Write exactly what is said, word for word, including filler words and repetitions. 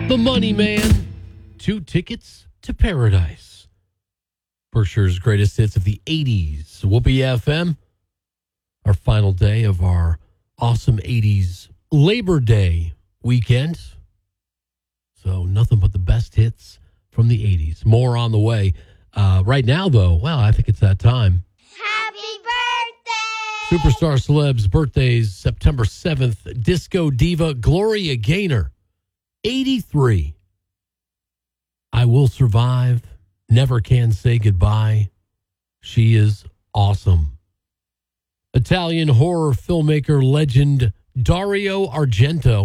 The Money Man, Two Tickets to Paradise. Berkshire's greatest hits of the eighties. Whoopee F M. Our final day of our awesome eighties Labor Day weekend. So nothing but the best hits from the eighties. More on the way. Uh, right now, though, well, I think it's that time. Happy birthday! Superstar celebs' birthdays, September seventh. Disco diva Gloria Gaynor, eighty-three. I Will Survive, Never Can Say Goodbye. She is awesome. Italian horror filmmaker legend Dario Argento,